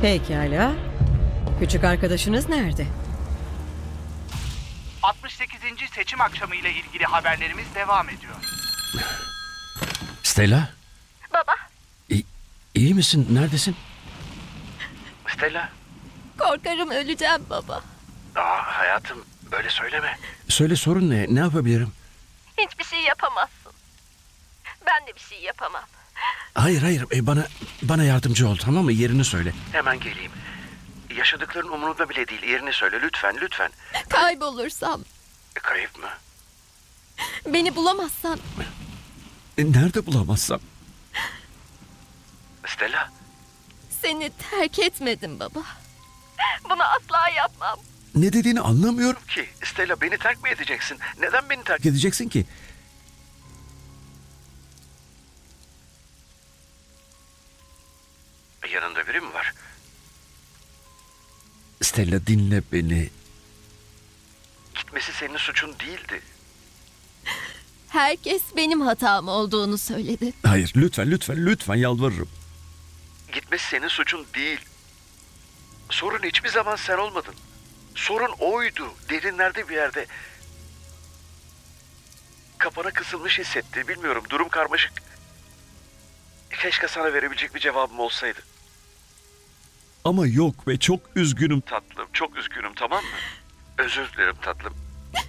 Pekala. Küçük arkadaşınız nerede? 68. seçim akşamı ile ilgili haberlerimiz devam ediyor. Stella, Baba, iyi misin? Neredesin? Stella. korkarım öleceğim baba. Hayatım, böyle söyleme. Söyle, sorun ne? Ne yapabilirim? Hiçbir şey yapamazsın. Ben de bir şey yapamam. Hayır, bana yardımcı ol, tamam mı? Yerini söyle. Hemen geleyim. Yaşadıkların umurumda bile değil. Yerini söyle lütfen. Kaybolursam, Kayıp mı? beni bulamazsan Nerede bulamazsam? Stella. seni terk etmedim baba. Bunu asla yapmam. Ne dediğini anlamıyorum ki. Stella, beni terk mi edeceksin? Neden beni terk edeceksin ki? Yanında biri mi var? Stella, dinle beni. Gitmesi senin suçun değildi. Herkes benim hatam olduğunu söyledi. Hayır, lütfen yalvarırım. Gitmesi senin suçun değil. Sorun hiçbir zaman sen olmadın. Sorun oydu. Derinlerde bir yerde. Kapana kısılmış hissetti. Bilmiyorum, durum karmaşık. Keşke sana verebilecek bir cevabım olsaydı. Ama yok ve çok üzgünüm tatlım. Çok üzgünüm, tamam mı? Özür dilerim tatlım.